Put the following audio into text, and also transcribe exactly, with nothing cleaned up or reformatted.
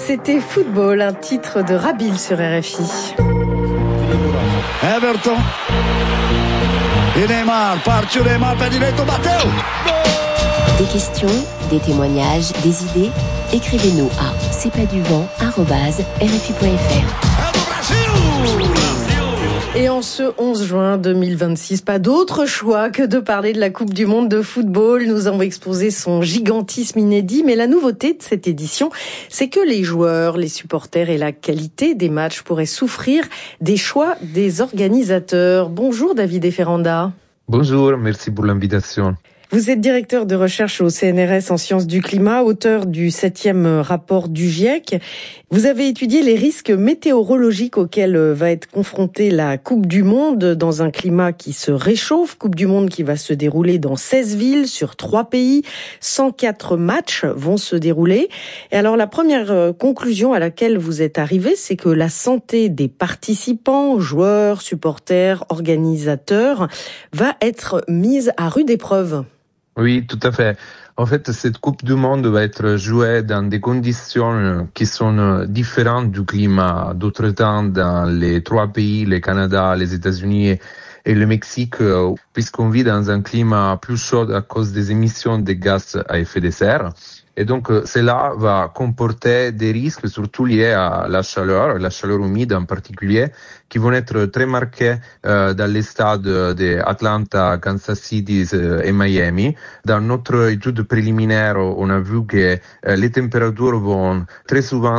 C'était Football, un titre de Rabil sur R F I. Everton. Et Neymar, part sur Neymar, Pedinetto, Matteo. Des questions, des témoignages, des idées, écrivez-nous à c'est pas du vent arobase r f i point f r. Et en ce onze juin deux mille vingt-six, pas d'autre choix que de parler de la Coupe du Monde de football. Nous avons exposé son gigantisme inédit, mais la nouveauté de cette édition, c'est que les joueurs, les supporters et la qualité des matchs pourraient souffrir des choix des organisateurs. Bonjour David Efferanda. Bonjour, merci pour l'invitation. Vous êtes directeur de recherche au C N R S en sciences du climat, auteur du septième rapport du GIEC. Vous avez étudié les risques météorologiques auxquels va être confrontée la Coupe du Monde dans un climat qui se réchauffe. Coupe du Monde qui va se dérouler dans seize villes sur trois pays. cent quatre matchs vont se dérouler. Et alors la première conclusion à laquelle vous êtes arrivé, c'est que la santé des participants, joueurs, supporters, organisateurs, va être mise à rude épreuve. Oui, tout à fait. En fait, cette Coupe du Monde va être jouée dans des conditions qui sont différentes du climat d'autres temps dans les trois pays, le Canada, les États-Unis et le Mexique, puisqu'on vit dans un climat plus chaud à cause des émissions de gaz à effet de serre. Et donc, cela va comporter des risques, surtout liés à la chaleur, la chaleur humide en particulier, qui vont être très marqués euh, dans les stades d'Atlanta, Kansas City et Miami. Dans notre étude préliminaire, on a vu que euh, les températures vont très souvent